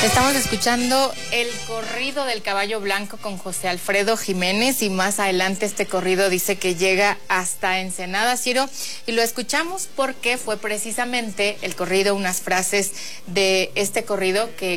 Estamos escuchando el corrido del Caballo Blanco con José Alfredo Jiménez, y más adelante este corrido dice que llega hasta Ensenada, Ciro, y lo escuchamos porque fue precisamente el corrido, unas frases de este corrido que